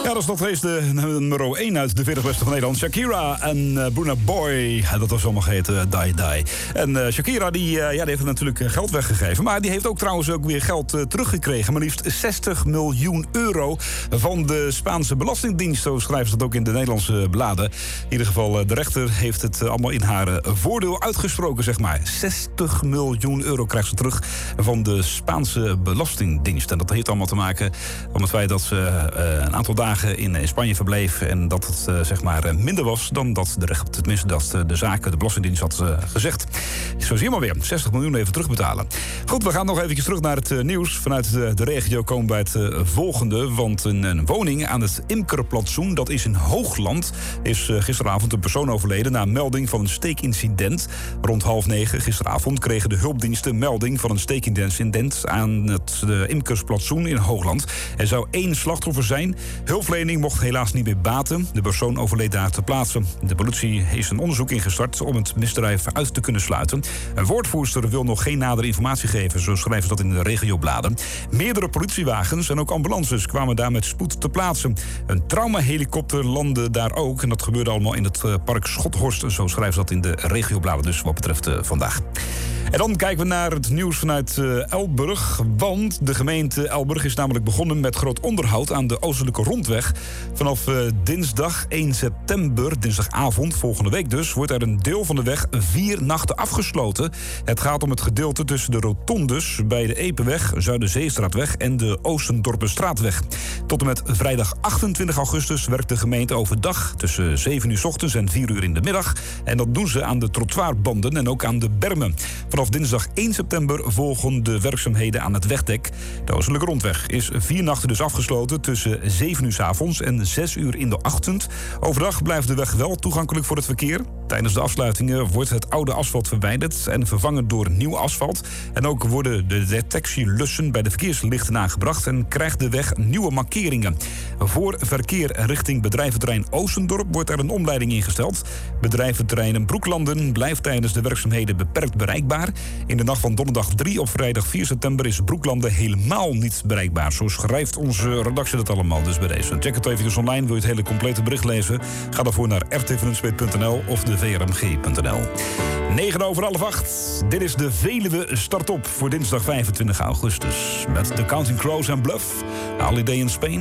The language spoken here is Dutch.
Ja, dat is nog steeds de nummer 1 uit de 40 beste van Nederland. Shakira en Burna Boy. Dat was allemaal geheten Die Die. En Shakira die heeft natuurlijk geld weggegeven. Maar die heeft ook trouwens ook weer geld teruggekregen. Maar liefst 60 miljoen euro van de Spaanse Belastingdienst. Zo schrijven ze dat ook in de Nederlandse bladen. In ieder geval, de rechter heeft het allemaal in haar voordeel uitgesproken, zeg maar. 60 miljoen euro krijgt ze terug van de Spaanse Belastingdienst. En dat heeft allemaal te maken met het feit dat ze een aantal dagen in Spanje verbleef en dat het zeg maar minder was dan dat de Belastingdienst had gezegd. Zo zie je maar weer. 60 miljoen even terugbetalen. Goed, we gaan nog even terug naar het nieuws. Vanuit de regio komen bij het volgende. Want een woning aan het Imkerplantsoen, dat is in Hoogland, is gisteravond een persoon overleden na melding van een steekincident. Rond 20:30 gisteravond kregen de hulpdiensten melding van een steekincident aan het Imkersplantsoen in Hoogland. Er zou 1 slachtoffer zijn. Hulpverlening mocht helaas niet meer baten. De persoon overleed daar ter plaatse. De politie heeft een onderzoek ingestart om het misdrijf uit te kunnen sluiten. Een woordvoerster wil nog geen nadere informatie geven, zo schrijven ze dat in de regiobladen. Meerdere politiewagens en ook ambulances kwamen daar met spoed ter plaatse. Een traumahelikopter landde daar ook. En dat gebeurde allemaal in het park Schothorst. Zo schrijven ze dat in de regiobladen, dus wat betreft vandaag. En dan kijken we naar het nieuws vanuit Elburg. Want de gemeente Elburg is namelijk begonnen met groot onderhoud aan de oostelijke rondweg. Vanaf dinsdag 1 september, dinsdagavond, volgende week dus, wordt er een deel van de weg 4 nachten afgesloten. Het gaat om het gedeelte tussen de rotondes bij de Epenweg, Zuiderzeestraatweg en de Oostendorpenstraatweg. Tot en met vrijdag 28 augustus werkt de gemeente overdag tussen 7 uur 's ochtends en 4 uur in de middag. En dat doen ze aan de trottoirbanden en ook aan de bermen. Vanaf dinsdag 1 september volgen de werkzaamheden aan het wegdek. De oostelijke rondweg is 4 nachten dus afgesloten tussen 7 uur 's avonds en 6 uur in de ochtend. Overdag blijft de weg wel toegankelijk voor het verkeer. Tijdens de afsluitingen wordt het oude asfalt verwijderd en vervangen door nieuw asfalt. En ook worden de detectielussen bij de verkeerslichten aangebracht en krijgt de weg nieuwe markeringen. Voor verkeer richting bedrijventerrein Oostendorp wordt er een omleiding ingesteld. Bedrijventerrein Broeklanden blijft tijdens de werkzaamheden beperkt bereikbaar. In de nacht van donderdag 3 op vrijdag 4 september is Broeklanden helemaal niet bereikbaar. Zo schrijft onze redactie dat allemaal dus bij deze. Check het even online, wil je het hele complete bericht lezen? Ga daarvoor naar rtvnunspeet.nl of de vrmg.nl. 7:08. Dit is de Veluwe Start-op voor dinsdag 25 augustus. Met The Counting Crows en Bluff, Holiday in Spain.